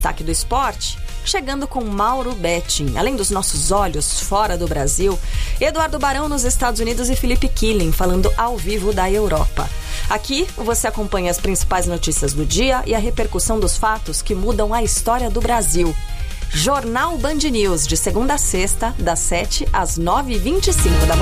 Destaque do esporte, chegando com Mauro Betting. Além dos nossos olhos fora do Brasil, Eduardo Barão nos Estados Unidos e Felipe Killing falando ao vivo da Europa. Aqui você acompanha as principais notícias do dia e a repercussão dos fatos que mudam a história do Brasil. Jornal Band News, de segunda a sexta, das 7 às 9h25 da manhã.